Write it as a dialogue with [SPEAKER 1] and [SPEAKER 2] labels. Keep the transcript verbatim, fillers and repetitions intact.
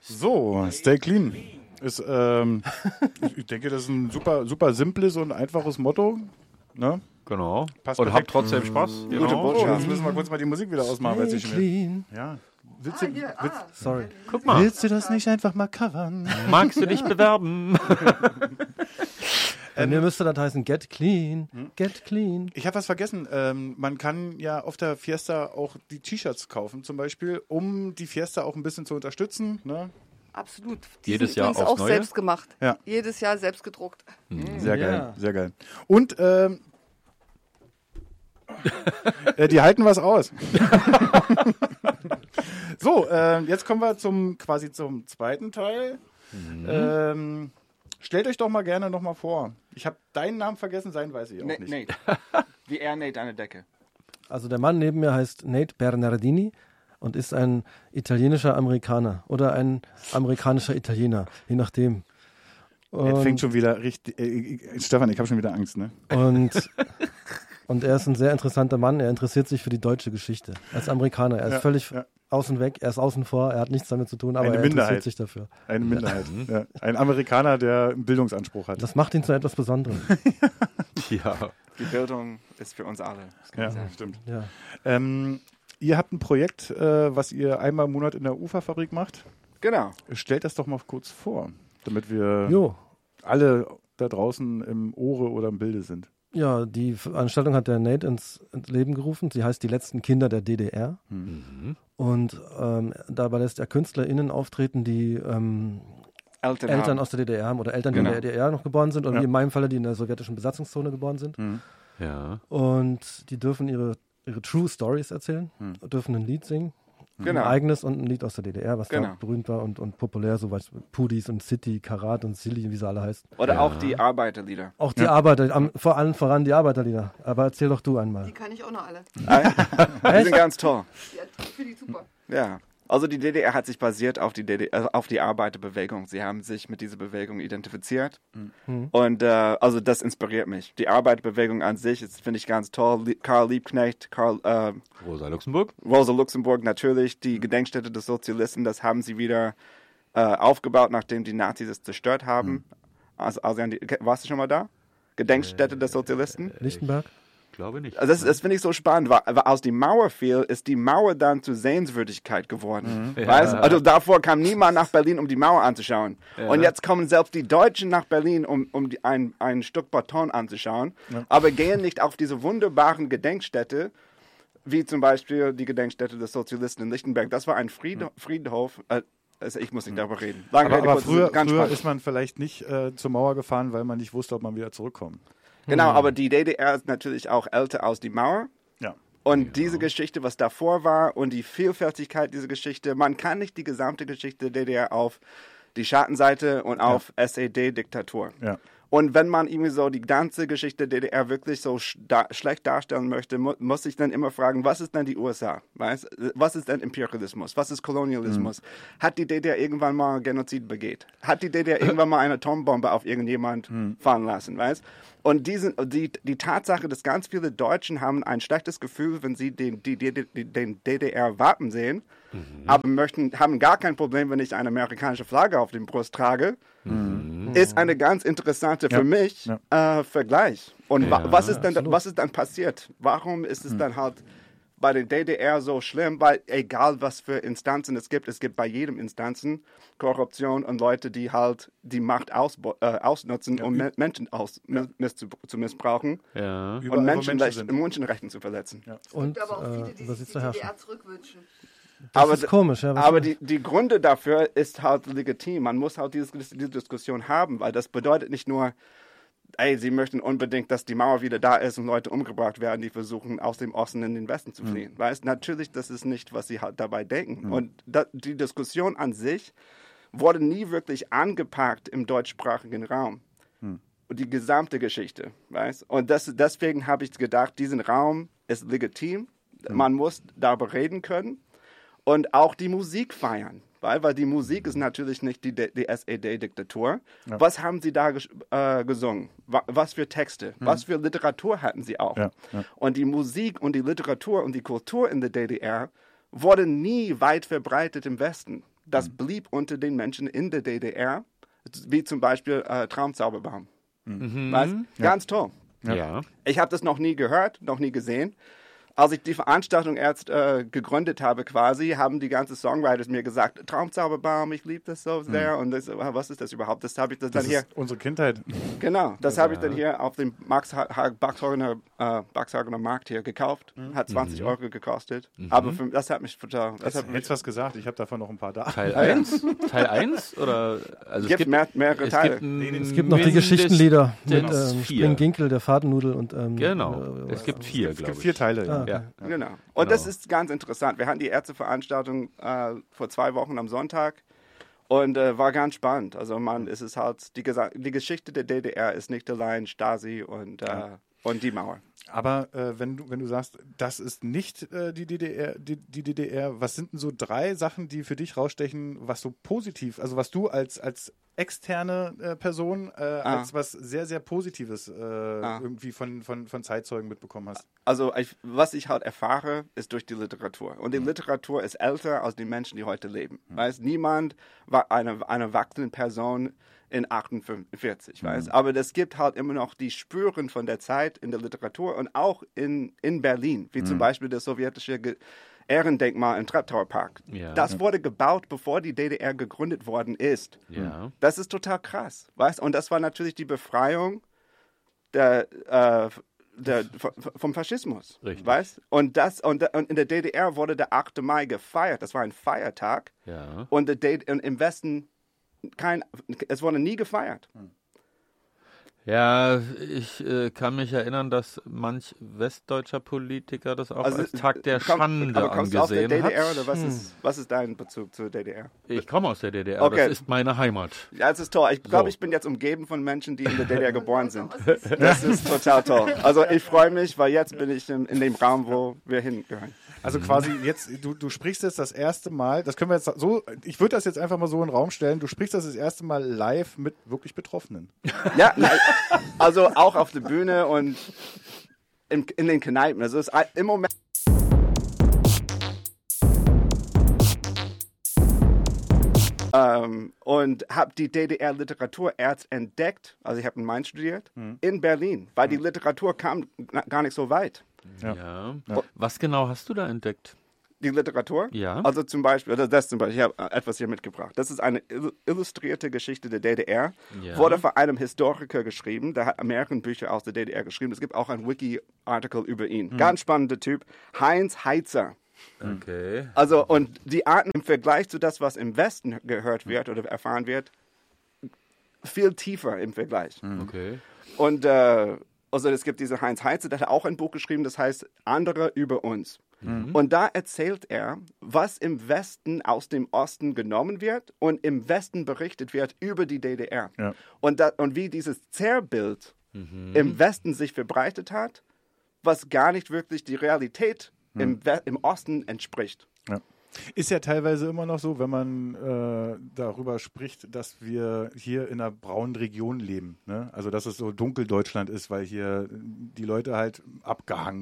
[SPEAKER 1] So, Stay Clean ist, ähm, ich denke, das ist ein super, super simples und einfaches Motto. Ne?
[SPEAKER 2] Genau.
[SPEAKER 1] Passt
[SPEAKER 2] und
[SPEAKER 1] perfekt.
[SPEAKER 2] habt trotzdem Spaß.
[SPEAKER 1] Gute
[SPEAKER 2] Genau.
[SPEAKER 1] Botschaft. Jetzt müssen wir kurz mal die Musik wieder ausmachen. Weil
[SPEAKER 3] Stay
[SPEAKER 1] ich
[SPEAKER 3] clean.
[SPEAKER 1] ja. Willst
[SPEAKER 4] Ah,
[SPEAKER 1] du,
[SPEAKER 4] hier,
[SPEAKER 1] willst,
[SPEAKER 4] ah.
[SPEAKER 3] Sorry.
[SPEAKER 2] Guck mal.
[SPEAKER 1] willst du das nicht einfach mal covern?
[SPEAKER 2] Magst du dich bewerben?
[SPEAKER 3] Bei mir müsste das heißen Get Clean, Get Clean.
[SPEAKER 1] Ich habe was vergessen. Ähm, man kann ja auf der Fiesta auch die T-Shirts kaufen, zum Beispiel, um die Fiesta auch ein bisschen zu unterstützen. Ne?
[SPEAKER 4] Absolut. Die
[SPEAKER 2] Jedes
[SPEAKER 4] sind
[SPEAKER 2] Jahr
[SPEAKER 4] übrigens
[SPEAKER 2] aufs
[SPEAKER 4] auch
[SPEAKER 2] Neue?
[SPEAKER 4] selbst gemacht.
[SPEAKER 1] Ja.
[SPEAKER 4] Jedes Jahr selbst gedruckt.
[SPEAKER 1] Sehr
[SPEAKER 3] Ja.
[SPEAKER 1] geil, sehr geil. Und ähm, äh, die halten was aus. So, äh, jetzt kommen wir zum quasi zum zweiten Teil.
[SPEAKER 2] Mhm.
[SPEAKER 1] Ähm, stellt euch doch mal gerne noch mal vor. Ich habe deinen Namen vergessen, seinen weiß ich auch
[SPEAKER 5] Na-
[SPEAKER 1] nicht.
[SPEAKER 5] Nate. Wie er Nate an der Decke.
[SPEAKER 3] Also der Mann neben mir heißt Nate Bernardini und ist ein italienischer Amerikaner oder ein amerikanischer Italiener, je nachdem.
[SPEAKER 1] Er fängt
[SPEAKER 3] Und,
[SPEAKER 1] schon wieder richtig. Äh, Stefan, ich habe schon wieder Angst, ne?
[SPEAKER 3] und, und er ist ein sehr interessanter Mann. Er interessiert sich für die deutsche Geschichte als Amerikaner. Er ist
[SPEAKER 1] Ja,
[SPEAKER 3] völlig
[SPEAKER 1] ja.
[SPEAKER 3] außen weg, er ist außen vor, er hat nichts damit zu tun, aber
[SPEAKER 1] Eine
[SPEAKER 3] er
[SPEAKER 1] Minderheit.
[SPEAKER 3] interessiert sich dafür.
[SPEAKER 1] Eine Minderheit. Ja. Ein Amerikaner, der einen Bildungsanspruch hat.
[SPEAKER 3] Das macht ihn zu etwas Besonderem.
[SPEAKER 2] Ja.
[SPEAKER 5] Die Bildung ist für uns alle. Das kann
[SPEAKER 1] Ja,
[SPEAKER 5] ich sagen.
[SPEAKER 1] stimmt.
[SPEAKER 3] Ja.
[SPEAKER 1] Ähm, ihr habt ein Projekt, äh, was ihr einmal im Monat in der Uferfabrik macht.
[SPEAKER 5] Genau.
[SPEAKER 1] Stellt das doch mal kurz vor, damit wir
[SPEAKER 3] Jo.
[SPEAKER 1] alle da draußen im Ohre oder im Bilde sind.
[SPEAKER 3] Ja, die Veranstaltung hat der Nate ins, ins Leben gerufen. Sie heißt Die letzten Kinder der D D R.
[SPEAKER 2] Mhm.
[SPEAKER 3] Und ähm, dabei lässt er KünstlerInnen auftreten, die ähm,
[SPEAKER 5] Eltern,
[SPEAKER 3] Eltern
[SPEAKER 5] haben.
[SPEAKER 3] aus der D D R haben oder Eltern, die
[SPEAKER 5] Genau.
[SPEAKER 3] in der D D R noch geboren sind oder
[SPEAKER 1] Ja.
[SPEAKER 3] wie in meinem Falle, die in der sowjetischen Besatzungszone geboren sind.
[SPEAKER 1] Mhm.
[SPEAKER 2] Ja.
[SPEAKER 3] Und die dürfen ihre, ihre True Stories erzählen, dürfen ein Lied singen.
[SPEAKER 5] Genau.
[SPEAKER 3] Ein eigenes und ein Lied aus der D D R, was
[SPEAKER 5] Genau.
[SPEAKER 3] da berühmt war und, und populär, so was Pudis und City, Karat und Silly, wie sie alle heißen.
[SPEAKER 5] Oder
[SPEAKER 2] Ja.
[SPEAKER 5] auch die Arbeiterlieder.
[SPEAKER 3] Auch die Arbeiter, am, vor allem voran die Arbeiterlieder. Aber erzähl doch du einmal.
[SPEAKER 4] Die kann ich auch noch alle.
[SPEAKER 5] Die sind ganz toll.
[SPEAKER 4] Ja, finde ich super.
[SPEAKER 5] Ja. Also die D D R hat sich basiert auf die, D D R, auf die Arbeiterbewegung. Sie haben sich mit dieser Bewegung identifiziert.
[SPEAKER 3] Mhm.
[SPEAKER 5] Und äh, also das inspiriert mich. Die Arbeiterbewegung an sich, das finde ich ganz toll. Lie- Karl Liebknecht, Karl, äh,
[SPEAKER 2] Rosa Luxemburg.
[SPEAKER 5] Rosa Luxemburg natürlich, die Gedenkstätte des Sozialisten, das haben sie wieder äh, aufgebaut, nachdem die Nazis es zerstört haben. Also, also an die, warst du schon mal da? Gedenkstätte des Sozialisten?
[SPEAKER 3] Lichtenberg?
[SPEAKER 2] Glaube nicht.
[SPEAKER 5] Also das, das finde ich so spannend, weil, weil aus die Mauer fiel, ist die Mauer dann zur Sehenswürdigkeit geworden.
[SPEAKER 2] Ja.
[SPEAKER 5] Weißt? Also davor kam niemand nach Berlin, um die Mauer anzuschauen.
[SPEAKER 2] Ja.
[SPEAKER 5] Und jetzt kommen selbst die Deutschen nach Berlin, um, um die, ein, ein Stück Beton anzuschauen, aber gehen nicht auf diese wunderbaren Gedenkstätte, wie zum Beispiel die Gedenkstätte des Sozialisten in Lichtenberg. Das war ein Fried, Friedhof. Äh, also ich muss nicht darüber reden. Lange
[SPEAKER 1] Aber,
[SPEAKER 5] Rede,
[SPEAKER 1] aber
[SPEAKER 5] kurzer
[SPEAKER 1] früher,
[SPEAKER 5] Sinn, ganz
[SPEAKER 1] früher
[SPEAKER 5] spannend.
[SPEAKER 1] ist man vielleicht nicht äh, zur Mauer gefahren, weil man nicht wusste, ob man wieder zurückkommt.
[SPEAKER 5] Genau, aber die D D R ist natürlich auch älter als die Mauer.
[SPEAKER 1] Ja.
[SPEAKER 5] Und diese Geschichte, was davor war und die Vielfältigkeit dieser Geschichte, man kann nicht die gesamte Geschichte der D D R auf die Schattenseite und auf S E D-Diktatur.
[SPEAKER 1] Ja.
[SPEAKER 5] Und wenn man irgendwie so die ganze Geschichte der D D R wirklich so sch da schlecht darstellen möchte, mu muss ich dann immer fragen, was ist denn die U S A? Weißt? Was ist denn Imperialismus? Was ist Kolonialismus? Mhm. Hat die D D R irgendwann mal Genozid begeht? Hat die D D R irgendwann mal eine Atombombe auf irgendjemand mhm. fahren lassen? Weißt? Und diesen, die, die Tatsache, dass ganz viele Deutschen haben ein schlechtes Gefühl, wenn sie den, die, die, die, den D D R-Wappen sehen, mhm. aber möchten, haben gar kein Problem, wenn ich eine amerikanische Flagge auf dem Brust trage, mhm. ist eine ganz interessante für
[SPEAKER 1] ja.
[SPEAKER 5] mich
[SPEAKER 1] ja.
[SPEAKER 5] äh, Vergleich. Und
[SPEAKER 2] ja,
[SPEAKER 5] wa was, ist dann,
[SPEAKER 3] absolut.
[SPEAKER 5] was ist dann passiert? Warum ist es mhm. dann halt bei der D D R so schlimm? Weil egal was für Instanzen es gibt, es gibt bei jedem Instanzen Korruption und Leute, die halt die Macht aus, äh, ausnutzen, ja, um me Menschen aus, ja. miss zu, zu missbrauchen
[SPEAKER 2] ja.
[SPEAKER 5] und Menschenrecht, Menschenrechten zu verletzen.
[SPEAKER 1] Ja.
[SPEAKER 3] Und
[SPEAKER 4] Es gibt aber auch viele,
[SPEAKER 3] äh,
[SPEAKER 4] die
[SPEAKER 3] was
[SPEAKER 4] sich
[SPEAKER 3] ist
[SPEAKER 4] die
[SPEAKER 3] zu
[SPEAKER 4] D D
[SPEAKER 3] herrschen?
[SPEAKER 4] R zurückwünschen.
[SPEAKER 3] Das
[SPEAKER 5] aber
[SPEAKER 3] ist komisch, ja. was
[SPEAKER 5] aber
[SPEAKER 3] soll-
[SPEAKER 5] die, die Gründe dafür ist halt legitim. Man muss halt diese, diese Diskussion haben, weil das bedeutet nicht nur, ey, sie möchten unbedingt, dass die Mauer wieder da ist und Leute umgebracht werden, die versuchen, aus dem Osten in den Westen zu fliehen. Mhm. Weißt, natürlich, das ist nicht, was sie halt dabei denken. Mhm. Und da, die Diskussion an sich wurde nie wirklich angepackt im deutschsprachigen Raum. Mhm. Und die gesamte Geschichte, weißt? Und das, deswegen habe ich gedacht, diesen Raum ist legitim. Mhm. Man muss darüber reden können und auch die Musik feiern. Weil, weil die Musik ist natürlich nicht die, die S E D-Diktatur. Ja. Was haben sie da ges äh, gesungen? Was für Texte? Mhm. Was für Literatur hatten sie auch?
[SPEAKER 1] Ja, ja.
[SPEAKER 5] Und die Musik und die Literatur und die Kultur in der D D R wurde nie weit verbreitet im Westen. das blieb unter den Menschen in der D D R, wie zum Beispiel äh, Traumzauberbaum.
[SPEAKER 2] Mhm.
[SPEAKER 5] Weißt? Ganz toll.
[SPEAKER 2] Ja. ja.
[SPEAKER 5] Ich habe das noch nie gehört, noch nie gesehen. Als ich die Veranstaltung erst äh, gegründet habe quasi, haben die ganzen Songwriters mir gesagt, Traumzauberbaum, ich liebe das so sehr. Mhm. Und das, was ist das überhaupt? Das habe ich das,
[SPEAKER 1] das
[SPEAKER 5] dann hier.
[SPEAKER 1] Ist unsere Kindheit.
[SPEAKER 5] Genau, das
[SPEAKER 2] ja.
[SPEAKER 5] habe ich dann hier auf dem Baxhagener äh, Markt hier gekauft. Mhm. Hat zwanzig mhm. Euro gekostet. Mhm. Aber für, das hat mich total... Das hat
[SPEAKER 1] mich was gesagt, ich habe davon noch ein paar da.
[SPEAKER 2] Teil eins? Teil eins? Oder, also
[SPEAKER 5] es, gibt es gibt mehr, mehrere
[SPEAKER 2] es
[SPEAKER 5] Teile.
[SPEAKER 2] Gibt
[SPEAKER 3] es gibt noch die Geschichtenlieder mit ähm,
[SPEAKER 2] vier.
[SPEAKER 3] Springginkel, der Fadennudel und... Ähm,
[SPEAKER 2] genau,
[SPEAKER 3] äh,
[SPEAKER 2] es gibt vier,
[SPEAKER 1] Es
[SPEAKER 2] glaube
[SPEAKER 1] gibt
[SPEAKER 2] ich.
[SPEAKER 1] vier Teile, ja.
[SPEAKER 3] Ah, okay.
[SPEAKER 2] ja.
[SPEAKER 5] Genau. Und genau. das ist ganz interessant. Wir hatten die Ärzteveranstaltung äh, vor zwei Wochen am Sonntag und äh, war ganz spannend. Also man, es ist halt, die, die Geschichte der D D R ist nicht allein Stasi und, äh, ja. und die Mauer.
[SPEAKER 1] Aber äh, wenn du wenn du sagst, das ist nicht äh, die D D R, die, die D D R, was sind denn so drei Sachen, die für dich rausstechen, was so positiv, also was du als als externe äh, Person äh, ah. als was sehr sehr Positives äh, ah. irgendwie von von von Zeitzeugen mitbekommen hast?
[SPEAKER 5] Also ich, was ich halt erfahre, ist durch die Literatur. Und die mhm. Literatur ist älter als die Menschen, die heute leben. Mhm. Weißt, niemand war eine eine erwachsene Person in achtundvierzig, mhm. weiß. Aber es gibt halt immer noch die Spuren von der Zeit in der Literatur und auch in, in Berlin, wie mhm. zum Beispiel das sowjetische Ge- Ehrendenkmal im Treptower Park. Ja. Das wurde gebaut, bevor die D D R gegründet worden ist.
[SPEAKER 2] Ja.
[SPEAKER 5] Das ist total krass, weißt. Und das war natürlich die Befreiung der, äh, der, vom Faschismus,
[SPEAKER 2] richtig.
[SPEAKER 5] Weißt? Und, das, und, und in der D D R wurde der achte Mai gefeiert. Das war ein Feiertag.
[SPEAKER 2] Ja.
[SPEAKER 5] Und, der D- und im Westen kein, es wurde nie gefeiert.
[SPEAKER 2] Ja, ich äh, kann mich erinnern, dass manch westdeutscher Politiker das auch
[SPEAKER 5] also,
[SPEAKER 2] als Tag der
[SPEAKER 5] komm,
[SPEAKER 2] Schande
[SPEAKER 5] aber kommst
[SPEAKER 2] angesehen
[SPEAKER 5] du aus der D D R
[SPEAKER 2] hat.
[SPEAKER 5] Oder was,
[SPEAKER 2] hm.
[SPEAKER 5] ist, was ist dein Bezug zur D D R?
[SPEAKER 2] Ich komme aus der D D R,
[SPEAKER 5] okay.
[SPEAKER 2] Das ist meine Heimat.
[SPEAKER 5] Ja, das ist toll. Ich glaube,
[SPEAKER 2] so.
[SPEAKER 5] ich bin jetzt umgeben von Menschen, die in der D D R geboren sind. Das ist total toll. Also ich freue mich, weil jetzt bin ich in, in dem Raum, wo wir hingehören.
[SPEAKER 1] Also quasi jetzt, du, du sprichst jetzt das erste Mal, das können wir jetzt so, ich würde das jetzt einfach mal so in den Raum stellen, du sprichst das das erste Mal live mit wirklich Betroffenen.
[SPEAKER 5] Ja, also auch auf der Bühne und in, in den Kneipen. Also es ist im Moment... Ähm, und habe die D D R-Literatur erst entdeckt, also ich habe in Mainz studiert, mhm. in Berlin, weil mhm. die Literatur kam gar nicht so weit.
[SPEAKER 2] Ja. Ja. Ja. Was genau hast du da entdeckt?
[SPEAKER 5] Die Literatur?
[SPEAKER 2] Ja.
[SPEAKER 5] Also zum Beispiel, also das zum Beispiel, ich habe etwas hier mitgebracht. Das ist eine illustrierte Geschichte der D D R. Ja. Wurde von einem Historiker geschrieben, der hat mehrere Bücher aus der D D R geschrieben. Es gibt auch ein Wiki-Artikel über ihn. Mhm. Ganz spannender Typ. Heinz Heitzer.
[SPEAKER 2] Okay.
[SPEAKER 5] Also, und die Arten im Vergleich zu das, was im Westen gehört wird oder erfahren wird, viel tiefer im Vergleich.
[SPEAKER 2] Okay.
[SPEAKER 5] Und äh, also es gibt diesen Heinz Heitzer, der hat auch ein Buch geschrieben, das heißt Andere über uns. Mhm. Und da erzählt er, was im Westen aus dem Osten genommen wird und im Westen berichtet wird über die D D R.
[SPEAKER 1] Ja.
[SPEAKER 5] Und, da, und wie dieses Zerrbild mhm. im Westen sich verbreitet hat, was gar nicht wirklich die Realität mhm. im, We- im Osten entspricht.
[SPEAKER 1] Ja. Ist ja teilweise immer noch so, wenn man äh, darüber spricht, dass wir hier in einer braunen Region leben. Ne? Also dass es so Dunkeldeutschland ist, weil hier die Leute halt abgehangen